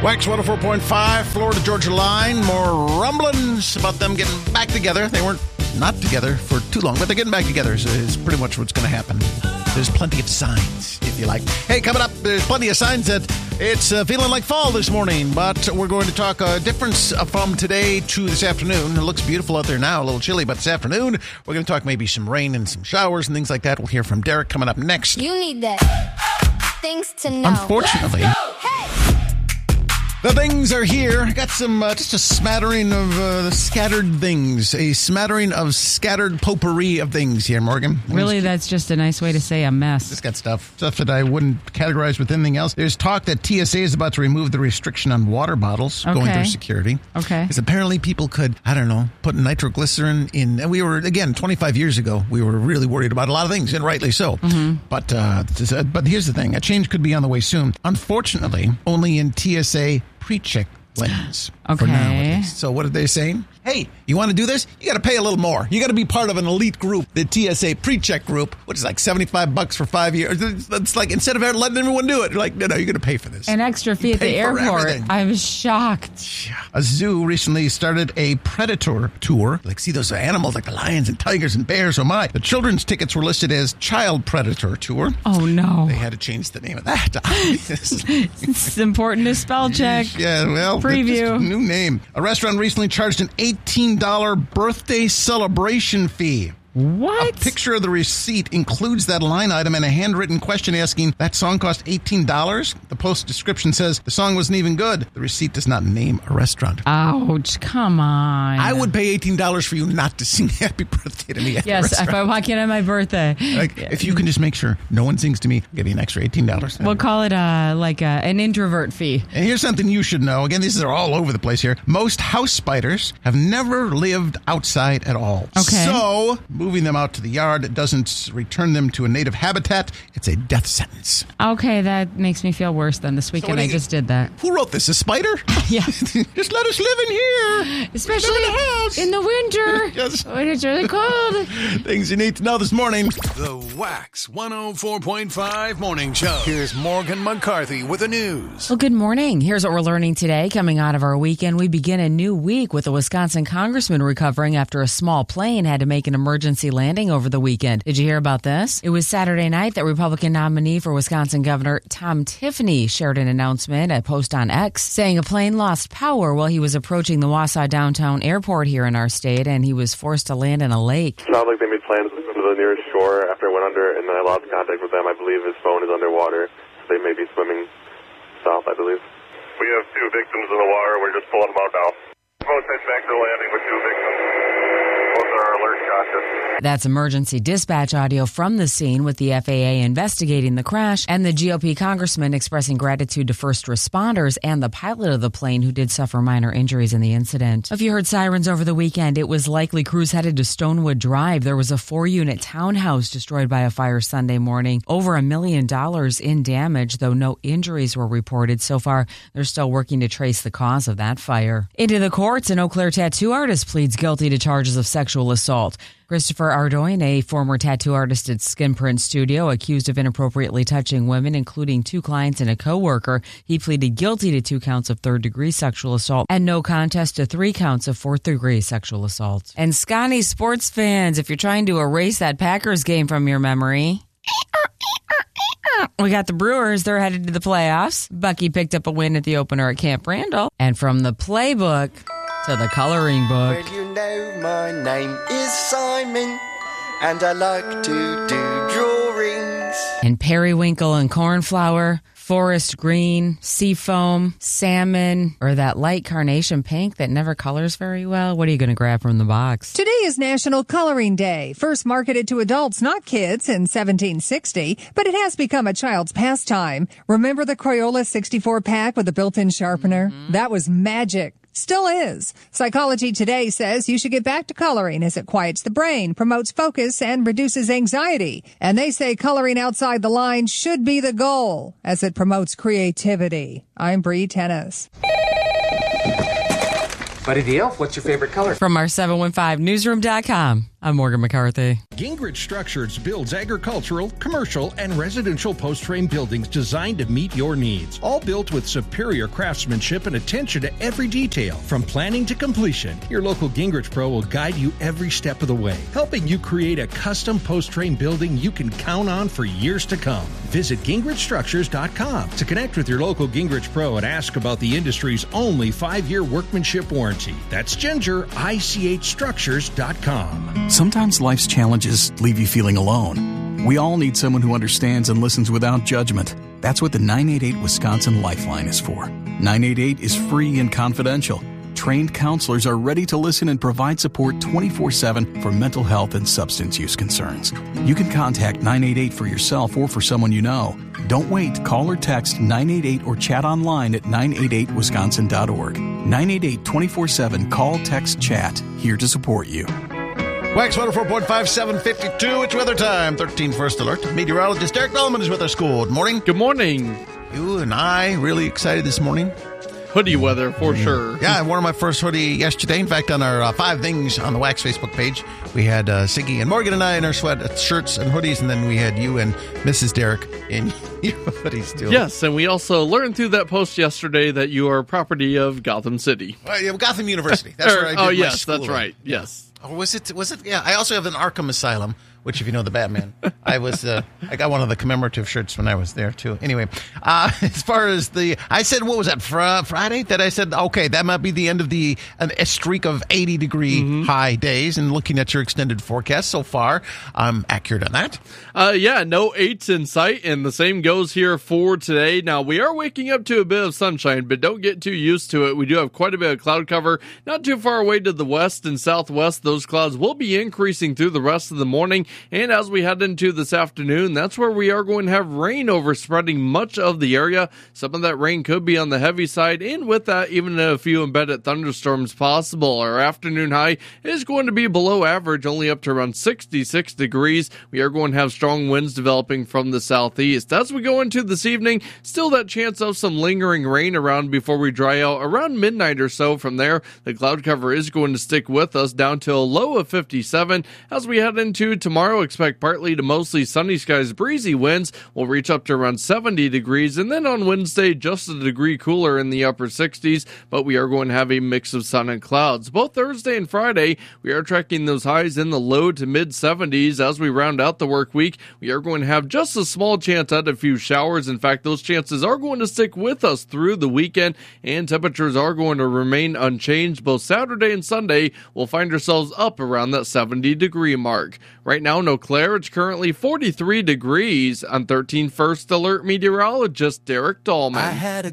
Wax 104.5, Florida Georgia line. More rumblings about them getting back together. They weren't not together for too long, but they're getting back together is pretty much what's going to happen. There's plenty of signs, if you like. Hey, coming up, there's plenty of signs that it's feeling like fall this morning, but we're going to talk a difference from today to this afternoon. It looks beautiful out there now, a little chilly, but this afternoon, we're going to talk maybe some rain and some showers and things like that. We'll hear from Derek coming up next. You need that. Things to know. Unfortunately, the things are here. I got some, just a smattering of scattered things. A smattering of scattered potpourri of things here, Morgan. Really, that's just a nice way to say a mess. Just got stuff that I wouldn't categorize with anything else. There's talk that TSA is about to remove the restriction on water bottles going through security. Okay. Because apparently people could, I don't know, put nitroglycerin in. And we were, again, 25 years ago, we were really worried about a lot of things, and rightly so. Mm-hmm. But here's the thing. A change could be on the way soon. Unfortunately, only in TSA pre-check lanes. Okay. For now, at least. So what are they saying? Hey, you want to do this? You got to pay a little more. You got to be part of an elite group, the TSA pre-check group, which is like $75 for 5 years. It's like, instead of letting everyone do it, you're like, no, you're going to pay for this. An extra fee at the airport. I was shocked. A zoo recently started a predator tour. Like, see those animals like the lions and tigers and bears. Oh, my. The children's tickets were listed as child predator tour. Oh, no. They had to change the name of that. It's important to spell check. Yeah, well, preview. New name. A restaurant recently charged an $18 birthday celebration fee. What? A picture of the receipt includes that line item and a handwritten question asking, that song cost $18? The post description says, the song wasn't even good. The receipt does not name a restaurant. Ouch, come on. I would pay $18 for you not to sing happy birthday to me at the restaurant. If I walk in on my birthday. If you can just make sure no one sings to me, I'll give you an extra $18. We'll call it an introvert fee. And here's something you should know. Again, these are all over the place here. Most house spiders have never lived outside at all. Okay. So, moving them out to the yard doesn't return them to a native habitat. It's a death sentence. Okay, that makes me feel worse than this weekend. I just did that. Who wrote this? A spider? Yeah. Just let us live in here. Especially in the house. In the winter. Yes. When it's really cold. Things you need to know this morning. The Wax 104.5 Morning Show. Here's Morgan McCarthy with the news. Well, good morning. Here's what we're learning today. Coming out of our weekend, we begin a new week with a Wisconsin congressman recovering after a small plane had to make an emergency landing over the weekend. Did you hear about this? It was Saturday night that Republican nominee for Wisconsin Governor Tom Tiffany shared an announcement, a post on X, saying a plane lost power while he was approaching the Wausau downtown airport here in our state, and he was forced to land in a lake. It sounded like they made plans to go to the nearest shore after it went under, and then I lost contact with them. I believe his phone is underwater, so they may be swimming south, I believe. We have 2 victims in the water. We're just pulling them out now. Both head back to the landing with 2 victims. Both are alert conscious. That's emergency dispatch audio from the scene with the FAA investigating the crash and the GOP congressman expressing gratitude to first responders and the pilot of the plane who did suffer minor injuries in the incident. If you heard sirens over the weekend, it was likely crews headed to Stonewood Drive. There was a 4-unit townhouse destroyed by a fire Sunday morning. Over $1 million in damage, though no injuries were reported. So far, they're still working to trace the cause of that fire. Into the courts, an Eau Claire tattoo artist pleads guilty to charges of sexual assault. Christopher Ardoin, a former tattoo artist at Skin Print Studio, accused of inappropriately touching women, including 2 clients and a coworker. He pleaded guilty to 2 counts of third-degree sexual assault and no contest to 3 counts of fourth-degree sexual assault. And Scotty sports fans, if you're trying to erase that Packers game from your memory, we got the Brewers. They're headed to the playoffs. Bucky picked up a win at the opener at Camp Randall. And from the playbook to the coloring book. Well, you know my name is Simon, and I like to do drawings. And periwinkle and cornflower, forest green, seafoam, salmon, or that light carnation pink that never colors very well. What are you going to grab from the box? Today is National Coloring Day, first marketed to adults, not kids, in 1760, but it has become a child's pastime. Remember the Crayola 64 pack with a built-in sharpener? That was magic. Still is. Psychology Today says you should get back to coloring as it quiets the brain, promotes focus, and reduces anxiety. And they say coloring outside the line should be the goal as it promotes creativity. I'm Bree Tennis. Buddy the Elf, what's your favorite color? From our 715newsroom.com. I'm Morgan McCarthy. Gingrich Structures builds agricultural, commercial, and residential post-frame buildings designed to meet your needs. All built with superior craftsmanship and attention to every detail. From planning to completion, your local Gingrich Pro will guide you every step of the way, helping you create a custom post-frame building you can count on for years to come. Visit GingrichStructures.com to connect with your local Gingrich Pro and ask about the industry's only 5-year workmanship warranty. That's GingerICHStructures.com. Sometimes life's challenges leave you feeling alone. We all need someone who understands and listens without judgment. That's what the 988 Wisconsin Lifeline is for. 988 is free and confidential. Trained counselors are ready to listen and provide support 24/7 for mental health and substance use concerns. You can contact 988 for yourself or for someone you know. Don't wait. Call or text 988 or chat online at 988wisconsin.org. 988 24/7. Call, text, chat. Here to support you. Wax 104.5, 752. It's weather time. 13 first alert. Meteorologist Derek Dahlman is with us. Good morning. Good morning. You and I really excited this morning. Hoodie weather for sure. Yeah, I wore my first hoodie yesterday. In fact, on our 5 Things on the Wax Facebook page, we had Siggy and Morgan and I in our shirts and hoodies, and then we had you and Mrs. Derek in your hoodies too. Yes, and we also learned through that post yesterday that you are property of Gotham City. Gotham University. That's where I did my yes, school. That's right. Yes. Oh, was it? Yeah, I also have an Arkham Asylum, which, if you know the Batman, I got one of the commemorative shirts when I was there too. Anyway, as far as I said, what was that, Friday? That I said, okay, that might be the end of a streak of 80-degree high days. And looking at your extended forecast so far, I'm accurate on that. Yeah, no 8s in sight, and the same goes here for today. Now, we are waking up to a bit of sunshine, but don't get too used to it. We do have quite a bit of cloud cover, not too far away to the west and southwest. Those clouds will be increasing through the rest of the morning. And as we head into this afternoon, that's where we are going to have rain overspreading much of the area. Some of that rain could be on the heavy side, and with that, even a few embedded thunderstorms possible. Our afternoon high is going to be below average, only up to around 66 degrees. We are going to have strong winds developing from the southeast. As we go into this evening, still that chance of some lingering rain around before we dry out around midnight or so. From there, the cloud cover is going to stick with us down to a low of 57. As we head into tomorrow, expect partly to mostly sunny skies, breezy winds will reach up to around 70 degrees, and then on Wednesday just a degree cooler in the upper 60s, but we are going to have a mix of sun and clouds. Both Thursday and Friday, we are tracking those highs in the low to mid 70s. As we round out the work week, we are going to have just a small chance at a few showers. In fact, those chances are going to stick with us through the weekend, and temperatures are going to remain unchanged. Both Saturday and Sunday, we'll find ourselves up around that 70-degree mark. Right now, in Eau Claire, it's currently 43 degrees. On 13 First Alert meteorologist Derek Dahlman. I had a